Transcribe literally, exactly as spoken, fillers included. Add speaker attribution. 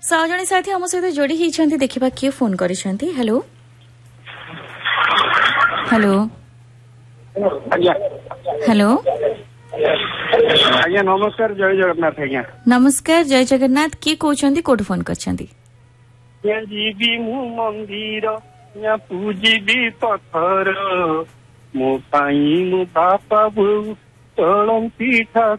Speaker 1: सौ जने साथी आम सहित जोड़ी होती देखा किए फोन कर। हेलो हेलो हेलो
Speaker 2: आज्ञा नमस्कार जय जगन्नाथ। आज्ञा
Speaker 1: नमस्कार जय जगन्नाथ। किए कहते कोड फोन कर
Speaker 2: जीवी मु मंदिर या पूजीवी पथर मो पाई मो बापा बो चलती